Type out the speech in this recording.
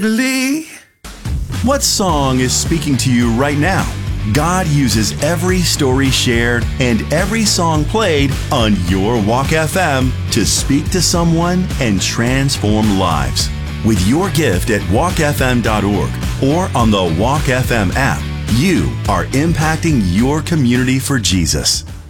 Lee. What song is speaking to you right now? God uses every story shared and every song played on your Walk FM to speak to someone and transform lives. With your gift at walkfm.org or on the Walk FM app, you are impacting your community for Jesus.